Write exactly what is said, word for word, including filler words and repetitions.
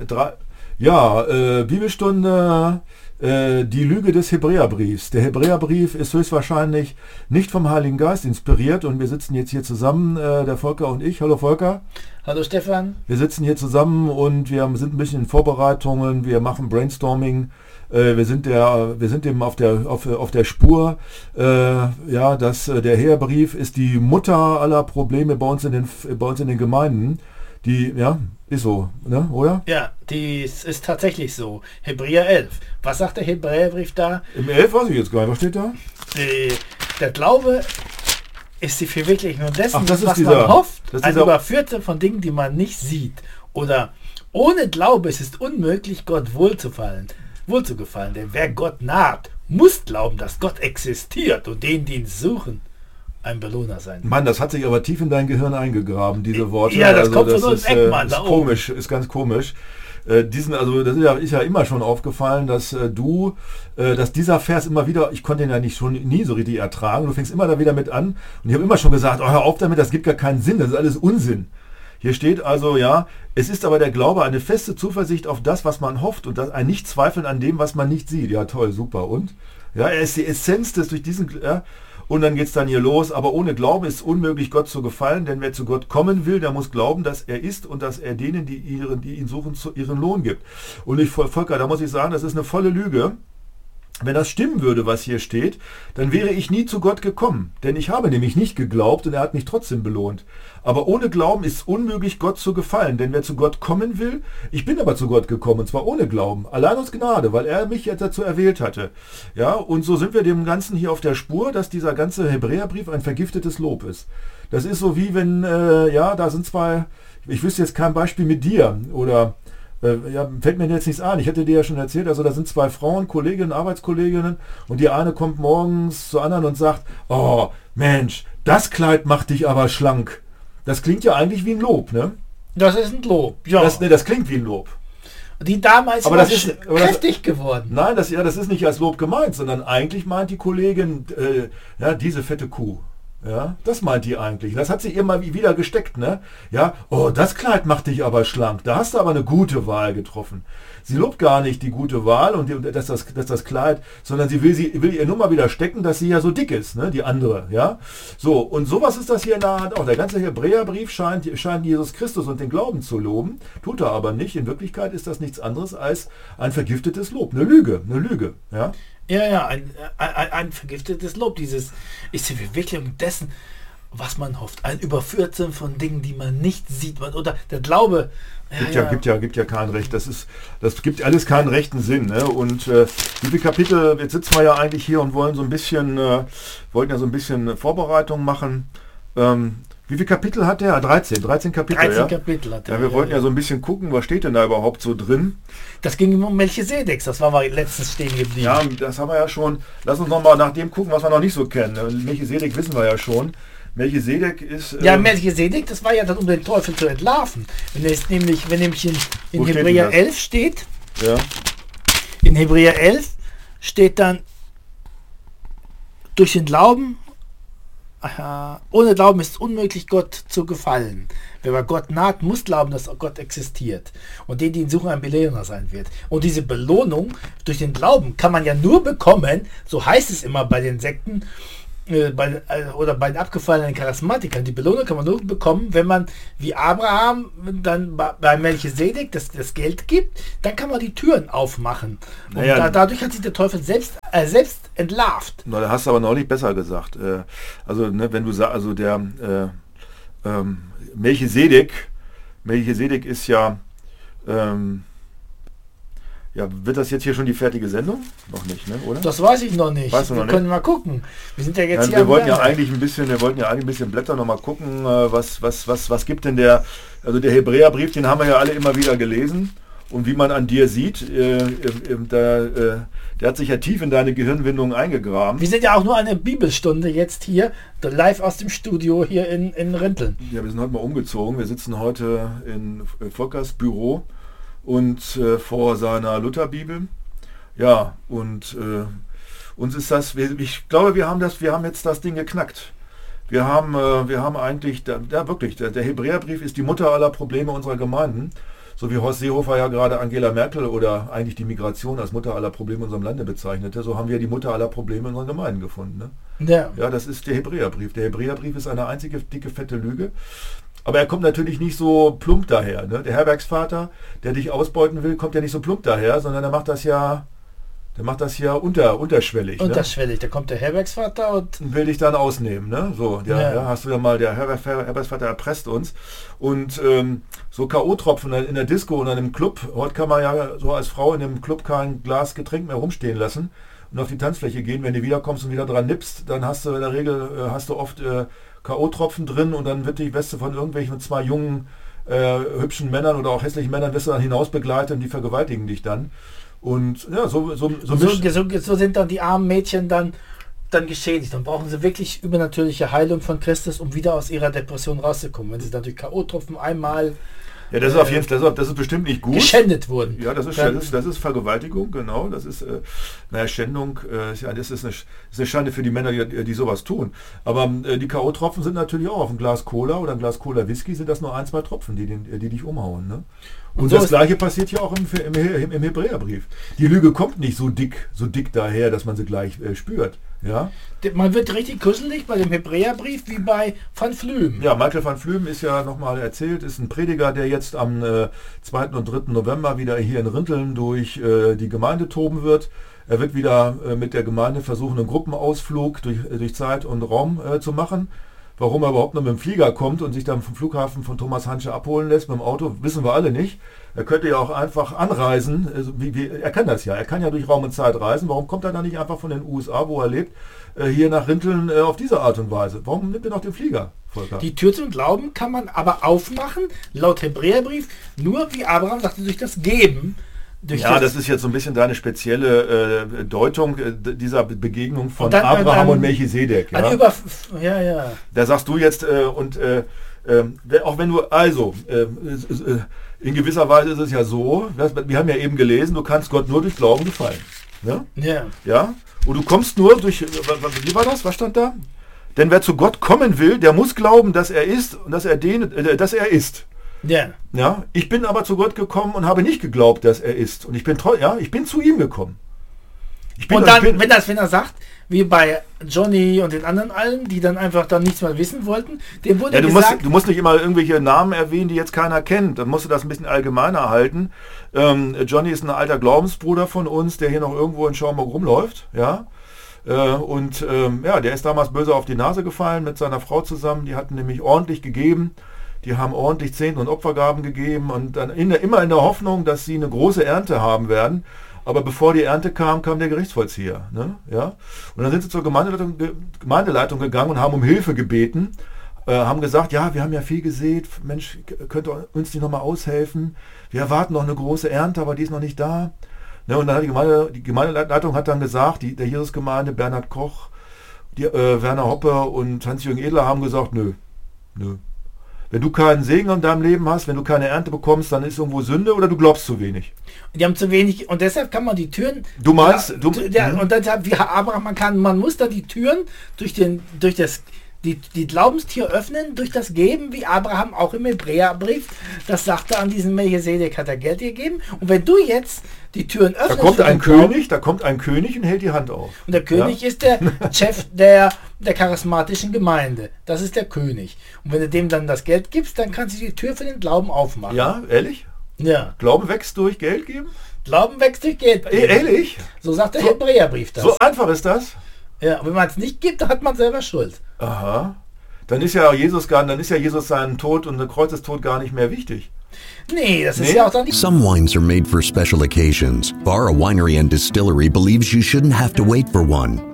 drei, ja, äh, Bibelstunde, äh, die Lüge des Hebräerbriefs. Der Hebräerbrief ist höchstwahrscheinlich nicht vom Heiligen Geist inspiriert und wir sitzen jetzt hier zusammen, äh, der Volker und ich. Hallo Volker. Hallo Stefan. Wir sitzen hier zusammen und wir sind ein bisschen in Vorbereitungen, wir machen Brainstorming. Wir sind der, wir sind dem auf der auf, auf der Spur. Äh, ja, dass äh, der Hebräerbrief ist die Mutter aller Probleme bei uns in den bei uns in den Gemeinden. Die, ja, ist so, ne, oder? Ja, die ist, ist tatsächlich so. Hebräer elf. Was sagt der Hebräerbrief da? Im elf weiß ich jetzt gar nicht. Was steht da? Die, der Glaube ist die Verwirklichung dessen, Ach, das ist was dieser, man hofft, das ist ein dieser, Überführte von Dingen, die man nicht sieht. Oder ohne Glaube ist es unmöglich, Gott wohlzufallen. wohlzugefallen, denn wer Gott naht, muss glauben, dass Gott existiert und denen, die ihn suchen, ein Belohner sein wird. Mann, das hat sich aber tief in dein Gehirn eingegraben, diese Worte. Ja, das also, kommt das von uns ist, Eckmann, äh, da ist komisch, ist ganz komisch. Äh, diesen, also das ist ja, ist ja immer schon aufgefallen, dass äh, du, äh, dass dieser Vers immer wieder, ich konnte ihn ja nicht schon nie so richtig ertragen, du fängst immer da wieder mit an und ich habe immer schon gesagt, oh, hör auf damit, das gibt gar keinen Sinn, das ist alles Unsinn. Hier steht also, ja, es ist aber der Glaube eine feste Zuversicht auf das, was man hofft und das ein Nicht-Zweifeln an dem, was man nicht sieht. Ja, toll, super. Und? Ja, er ist die Essenz des durch diesen, ja, und dann geht es dann hier los. Aber ohne Glauben ist es unmöglich, Gott zu gefallen, denn wer zu Gott kommen will, der muss glauben, dass er ist und dass er denen, die, ihren, die ihn suchen, zu, ihren Lohn gibt. Und ich, Volker, da muss ich sagen, das ist eine volle Lüge. Wenn das stimmen würde, was hier steht, dann wäre ich nie zu Gott gekommen. Denn ich habe nämlich nicht geglaubt und er hat mich trotzdem belohnt. Aber ohne Glauben ist es unmöglich, Gott zu gefallen. Denn wer zu Gott kommen will, ich bin aber zu Gott gekommen, und zwar ohne Glauben. Allein aus Gnade, weil er mich jetzt dazu erwählt hatte. Ja, und so sind wir dem Ganzen hier auf der Spur, dass dieser ganze Hebräerbrief ein vergiftetes Lob ist. Das ist so wie wenn, äh, ja, da sind zwei, ich wüsste jetzt kein Beispiel mit dir oder... Ja, fällt mir jetzt nichts ein. Ich hätte dir ja schon erzählt, also da sind zwei Frauen, Kolleginnen, Arbeitskolleginnen und die eine kommt morgens zur anderen und sagt, oh Mensch, das Kleid macht dich aber schlank. Das klingt ja eigentlich wie ein Lob, ne? Das ist ein Lob, ja. Das, ne, das klingt wie ein Lob. Die damals aber war das ist aber kräftig das, geworden. Nein, das, ja, das ist nicht als Lob gemeint, sondern eigentlich meint die Kollegin, äh, ja, diese fette Kuh. Ja, das meint die eigentlich. Das hat sie immer wieder gesteckt, ne? Ja, oh, das Kleid macht dich aber schlank. Da hast du aber eine gute Wahl getroffen. Sie lobt gar nicht die gute Wahl und die, dass, das, dass das Kleid, sondern sie will, sie will ihr nur mal wieder stecken, dass sie ja so dick ist, ne? Die andere, ja? So, und sowas ist das hier in der Hand auch. Der ganze Hebräerbrief scheint, scheint Jesus Christus und den Glauben zu loben, tut er aber nicht. In Wirklichkeit ist das nichts anderes als ein vergiftetes Lob, eine Lüge, eine Lüge, ja? Ja, ja, ein, ein, ein vergiftetes Lob. Dieses ist die Verwirklichung dessen, was man hofft. Ein Überführten von Dingen, die man nicht sieht. Man, oder der Glaube. Ja, gibt, ja, ja. gibt, ja, gibt ja kein Recht. Das, ist, das gibt alles keinen rechten Sinn. Ne? Und äh, wie viele Kapitel, jetzt sitzen wir ja eigentlich hier und wollen so ein bisschen, äh, wollten ja so ein bisschen Vorbereitung machen. Ähm, Wie viele Kapitel hat der? dreizehn. dreizehn Kapitel, dreizehn ja? Kapitel hat er. Ja, wir ja, wollten ja, ja so ein bisschen gucken, was steht denn da überhaupt so drin. Das ging um Melchisedek, das war mal letztens stehen geblieben. Ja, das haben wir ja schon. Lass uns noch mal nach dem gucken, was wir noch nicht so kennen. Melchisedek wissen wir ja schon. Melchisedek ist... Ja, ähm, Melchisedek, das war ja dann, um den Teufel zu entlarven. Wenn es nämlich, wenn nämlich in, in Wo steht Hebräer denn das? elf steht, ja. in Hebräer elf steht dann, durch den Glauben, aha, ohne Glauben ist es unmöglich, Gott zu gefallen. Wer bei Gott naht, muss glauben, dass Gott existiert. Und den, die ihn suchen, ein Belohner sein wird. Und diese Belohnung durch den Glauben kann man ja nur bekommen, so heißt es immer bei den Sekten, äh, bei, äh, oder bei den abgefallenen Charismatikern. Die Belohnung kann man nur bekommen, wenn man wie Abraham dann bei, bei Melchisedek das, das Geld gibt, dann kann man die Türen aufmachen. Und Naja, da, dadurch hat sich der Teufel selbst, äh, selbst entlarvt. Na, da hast du aber noch nicht besser gesagt. Äh, also, ne, wenn du sagst, also der äh, ähm, Melchisedek, Melchisedek ist ja, ähm, ja, wird das jetzt hier schon die fertige Sendung? Noch nicht, ne, oder? Das weiß ich noch nicht. Weißt du wir noch können nicht? mal gucken. Wir sind ja jetzt Ja, hier wir am wollten ja Lernen. eigentlich ein bisschen, wir wollten ja eigentlich ein bisschen blättern, noch mal gucken, äh, was, was, was, was gibt denn der, also der Hebräerbrief, den haben wir ja alle immer wieder gelesen. Und wie man an dir sieht, äh, äh, da, äh, der hat sich ja tief in deine Gehirnwindung eingegraben. Wir sind ja auch nur eine Bibelstunde jetzt hier, live aus dem Studio hier in, in Rinteln. Ja, wir sind heute mal umgezogen. Wir sitzen heute in Volkers Büro und äh, vor seiner Lutherbibel. Ja, und äh, uns ist das, wir, ich glaube, wir haben das, wir haben jetzt das Ding geknackt. Wir haben, äh, wir haben eigentlich, da, da wirklich, der, der Hebräerbrief ist die Mutter aller Probleme unserer Gemeinden. so wie Horst Seehofer ja gerade Angela Merkel oder eigentlich die Migration als Mutter aller Probleme in unserem Lande bezeichnete, so haben wir die Mutter aller Probleme in unseren Gemeinden gefunden. Ne? Ja. ja, das ist der Hebräerbrief. Der Hebräerbrief ist eine einzige dicke, fette Lüge. Aber er kommt natürlich nicht so plump daher. Ne? Der Herbergsvater, der dich ausbeuten will, kommt ja nicht so plump daher, sondern er macht das ja, der macht das ja unter, unterschwellig. Unterschwellig, ne? Da kommt der Herbergsvater und will dich dann ausnehmen. Ne? So, der, ja. Ja, hast du ja mal, der Herberg, Herbergsvater erpresst uns. Und ähm, so K O-Tropfen in der Disco oder in einem Club, heute kann man ja so als Frau in einem Club kein Glas Getränk mehr rumstehen lassen und auf die Tanzfläche gehen. Wenn du wiederkommst und wieder dran nippst, dann hast du in der Regel, äh, hast du oft äh, K O-Tropfen drin und dann wird die Weste von irgendwelchen zwei jungen, äh, hübschen Männern oder auch hässlichen Männern wirst du dann hinaus begleitet und die vergewaltigen dich dann. Und ja, so, so, so, so, so, so sind dann die armen Mädchen dann, dann geschädigt. Dann brauchen sie wirklich übernatürliche Heilung von Christus, um wieder aus ihrer Depression rauszukommen. Wenn sie dann durch K O-Tropfen einmal ja, das ist auf jeden Fall, das ist, das ist bestimmt nicht gut. Geschändet wurden. Ja, das ist, das ist, das ist Vergewaltigung, genau. Das ist, äh, naja, Schändung, äh, ja, das ist eine, das ist eine Schande für die Männer, die, die sowas tun. Aber äh, die K O-Tropfen sind natürlich auch auf ein Glas Cola oder ein Glas Cola Whisky sind das nur ein, zwei Tropfen, die, die, die dich umhauen. Ne? Und, und so das Gleiche passiert ja auch im, im, im, im Hebräerbrief. Die Lüge kommt nicht so dick, so dick daher, dass man sie gleich äh, spürt. Ja? Man wird richtig kuschelig bei dem Hebräerbrief wie bei Van Flüem. Ja, Michael van Flüem ist ja nochmal erzählt, ist ein Prediger, der jetzt am äh, zweiten und dritten November wieder hier in Rinteln durch äh, die Gemeinde toben wird. Er wird wieder äh, mit der Gemeinde versuchen, einen Gruppenausflug durch, äh, durch Zeit und Raum äh, zu machen. Warum er überhaupt noch mit dem Flieger kommt und sich dann vom Flughafen von Thomas Hansche abholen lässt mit dem Auto, wissen wir alle nicht. Er könnte ja auch einfach anreisen. Also wie, wie, er kann das ja. Er kann ja durch Raum und Zeit reisen. Warum kommt er dann nicht einfach von den U S A, wo er lebt, äh, hier nach Rinteln äh, auf diese Art und Weise? Warum nimmt er noch den Flieger, Volker? Die Tür zum Glauben kann man aber aufmachen, laut Hebräerbrief, nur wie Abraham sagte, durch das Geben. Durch ja, das, das ist jetzt so ein bisschen deine spezielle äh, Deutung äh, dieser Begegnung von dann, Abraham dann, und Melchisedek. Ja? Über, ja, ja. Da sagst du jetzt, äh, und äh, äh, auch wenn du, also, äh, äh, in gewisser Weise ist es ja so, dass, wir haben ja eben gelesen, du kannst Gott nur durch Glauben gefallen. Ne? Ja. Ja. Und du kommst nur durch, wie war das? Was stand da? Denn wer zu Gott kommen will, der muss glauben, dass er ist und dass er den, äh, dass er ist. Ja. Ja, ich bin aber zu Gott gekommen und habe nicht geglaubt, dass er ist. Und ich bin treu, ja, ich bin zu ihm gekommen. Ich bin, und dann, bin, wenn das, wenn er sagt, wie bei Johnny und den anderen allen, die dann einfach dann nichts mehr wissen wollten, dem wurde ja, du gesagt... Musst, du musst nicht immer irgendwelche Namen erwähnen, die jetzt keiner kennt. Dann musst du das ein bisschen allgemeiner halten. Ähm, Johnny ist ein alter Glaubensbruder von uns, der hier noch irgendwo in Schaumburg rumläuft. Ja. Äh, und ähm, ja, der ist damals böse auf die Nase gefallen mit seiner Frau zusammen. Die hatten nämlich ordentlich gegeben. Die haben ordentlich Zehnten und Opfergaben gegeben und dann in der, immer in der Hoffnung, dass sie eine große Ernte haben werden. Aber bevor die Ernte kam, kam der Gerichtsvollzieher. Ne? Ja? Und dann sind sie zur Gemeindeleitung, Gemeindeleitung gegangen und haben um Hilfe gebeten. Äh, haben gesagt, ja, wir haben ja viel gesät. Mensch, könnt ihr uns nicht nochmal aushelfen? Wir erwarten noch eine große Ernte, aber die ist noch nicht da. Ne? Und dann hat die, Gemeinde, die Gemeindeleitung hat dann gesagt, die, der Jesusgemeinde, Bernhard Koch, die, äh, Werner Hoppe und Hans-Jürgen Edler haben gesagt, nö, nö. Wenn du keinen Segen in deinem Leben hast, wenn du keine Ernte bekommst, dann ist irgendwo Sünde oder du glaubst zu wenig. Die haben zu wenig und deshalb kann man die Türen... Du meinst... Du, ja, und deshalb, wie Abraham, man kann, man muss da die Türen durch, den, durch das... Die, die Glaubenstür öffnen durch das Geben, wie Abraham auch im Hebräerbrief, das sagte an diesen Melchisedek, hat er Geld gegeben. Und wenn du jetzt die Türen öffnest... Da kommt ein König, da kommt ein König und hält die Hand auf. Und der König ja? ist der Chef der, der charismatischen Gemeinde. Das ist der König. Und wenn du dem dann das Geld gibst, dann kannst du die Tür für den Glauben aufmachen. Ja, ehrlich? Ja. Glauben wächst durch Geld geben? Glauben wächst durch Geld geben. Ehrlich? So sagt der so, Hebräerbrief das. So einfach ist das? Ja, und wenn man es nicht gibt, dann hat man selber Schuld. Aha. Dann ist ja Jesus gar, dann ist ja Jesus seinen Tod und der Kreuzestod gar nicht mehr wichtig. Nee, das ist nee? ja auch dann nicht. Some wines are made for special occasions. Barra Winery and Distillery believes you shouldn't have to wait for one.